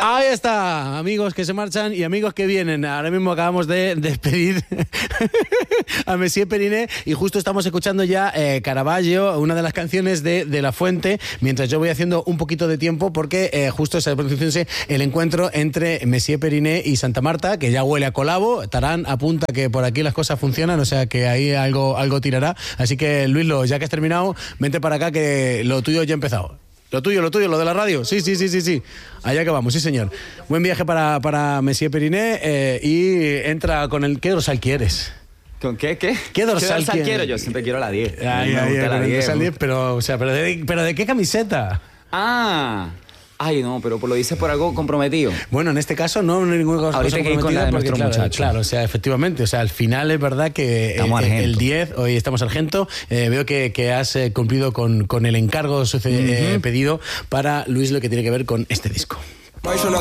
Ahí está, amigos que se marchan y amigos que vienen. Ahora mismo acabamos de despedir a Messier Periné y justo estamos escuchando ya Caravaggio, una de las canciones de La Fuente, mientras yo voy haciendo un poquito de tiempo porque justo está produciéndose el encuentro entre Messier Periné y Santa Marta, que ya huele a colabo. Tarán apunta que por aquí las cosas funcionan, o sea que ahí algo tirará. Así que, Luislo, ya que has terminado, vente para acá que lo tuyo ya ha empezado. Lo tuyo, lo de la radio. Sí. Allá que vamos, sí, señor. Buen viaje para Messier Periné y entra con el... ¿Qué dorsal quieres? ¿Con qué? ¿Qué dorsal quiero? Yo siempre quiero la 10. Me gusta la 10. Dorsal 10, pero ¿de qué camiseta? Ay, no, pero lo dices por algo comprometido. Bueno, en este caso no ninguna cosa comprometida. Con la de nuestro muchacho. Claro, o sea, efectivamente, o sea, al final es verdad que el 10, hoy estamos sargento, veo que has cumplido con el encargo pedido para Luis, lo que tiene que ver con este disco.